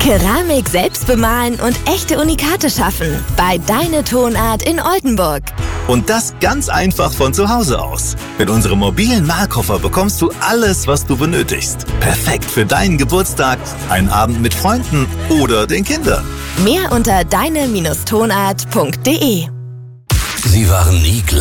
Keramik selbst bemalen und echte Unikate schaffen. Bei Deine Tonart in Oldenburg. Und das ganz einfach von zu Hause aus. Mit unserem mobilen Malkoffer bekommst du alles, was du benötigst. Perfekt für deinen Geburtstag, einen Abend mit Freunden oder den Kindern. Mehr unter deine-tonart.de. Sie waren nie gleich.